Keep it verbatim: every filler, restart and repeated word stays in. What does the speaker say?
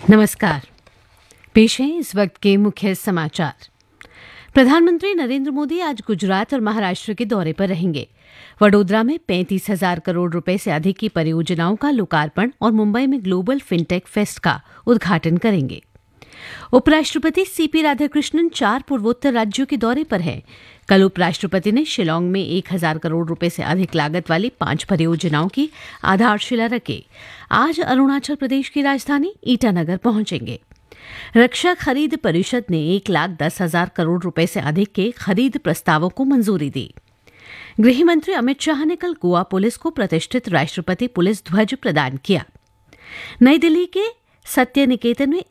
नमस्कार। पेश हैं इस वक्त के मुख्य समाचार। प्रधानमंत्री नरेंद्र मोदी आज गुजरात और महाराष्ट्र के दौरे पर रहेंगे। वडोदरा में पैंतीस हजार करोड़ रुपए से अधिक की परियोजनाओं का लोकार्पण और मुंबई में ग्लोबल फिनटेक फेस्ट का उद्घाटन करेंगे। उपराष्ट्रपति सीपी राधाकृष्णन चार पूर्वोत्तर राज्यों के दौरे पर हैं। कल उपराष्ट्रपति ने शिलांग में एक हजार करोड़ रुपए से अधिक लागत वाली पांच परियोजनाओं की आधारशिला रखी। आज अरुणाचल प्रदेश की राजधानी ईटानगर पहुंचेंगे। रक्षा खरीद परिषद ने एक लाख दस हजार करोड़ रुपए से अधिक के खरीद प्रस्तावों को मंजूरी दी। गृह मंत्री अमित शाह ने कल गोवा पुलिस को प्रतिष्ठित राष्ट्रपति पुलिस ध्वज प्रदान किया। नई दिल्ली के सत्य निकेतन में